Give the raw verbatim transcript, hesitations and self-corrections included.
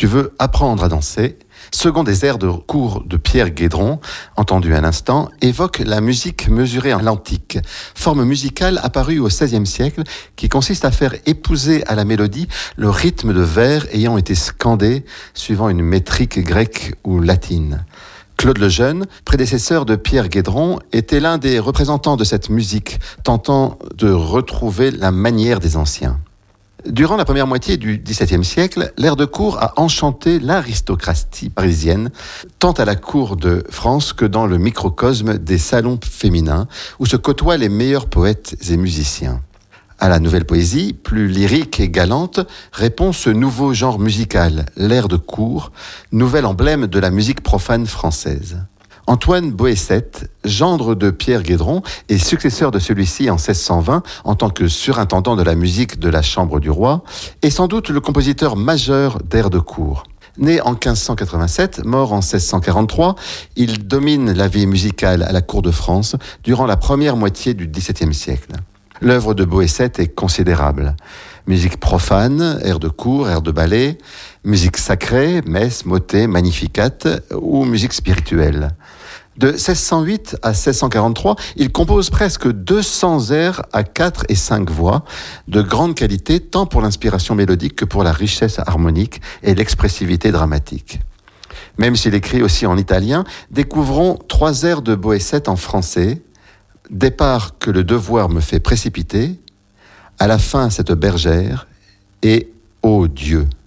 tu veux apprendre à danser, second des airs de cour de Pierre Guédron, entendu un instant, évoque la musique mesurée en l'antique, forme musicale apparue au seizième siècle qui consiste à faire épouser à la mélodie le rythme de vers ayant été scandés suivant une métrique grecque ou latine. Claude Lejeune, prédécesseur de Pierre Guédron, était l'un des représentants de cette musique, tentant de retrouver la manière des anciens. Durant la première moitié du dix-septième siècle, l'air de cour a enchanté l'aristocratie parisienne, tant à la cour de France que dans le microcosme des salons féminins, où se côtoient les meilleurs poètes et musiciens. À la nouvelle poésie, plus lyrique et galante, répond ce nouveau genre musical, l'air de cour, nouvel emblème de la musique profane française. Antoine Boessette, gendre de Pierre Guédron et successeur de celui-ci en seize cent vingt en tant que surintendant de la musique de la Chambre du Roi, est sans doute le compositeur majeur d'air de cour. Né en quinze cent quatre-vingt-sept, mort en seize cent quarante-trois, il domine la vie musicale à la cour de France durant la première moitié du dix-septième siècle. L'œuvre de Boessette est considérable. Musique profane, air de cour, air de ballet, musique sacrée, messe, motets, magnificat ou musique spirituelle. De seize cent huit à seize cent quarante-trois, il compose presque deux cents airs à quatre et cinq voix, de grande qualité tant pour l'inspiration mélodique que pour la richesse harmonique et l'expressivité dramatique. Même s'il écrit aussi en italien, découvrons trois airs de Boessette en français. Départ que le devoir me fait précipiter, à la fin cette bergère et ô Dieu.